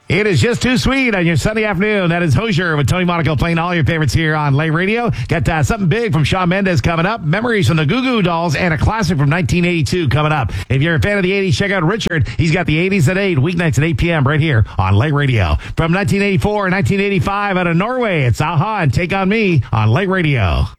It is just too sweet on your Sunday afternoon. That is Hozier with Tony Monaco playing all your favorites here on Late Radio. Got something big from Shawn Mendes coming up. Memories from the Goo Goo Dolls and a classic from 1982 coming up. If you're a fan of the 80s, check out Richard. He's got the 80s at 8, weeknights at 8 p.m. right here on Late Radio. From 1984 and 1985 out of Norway, it's Aha and Take On Me on Late Radio.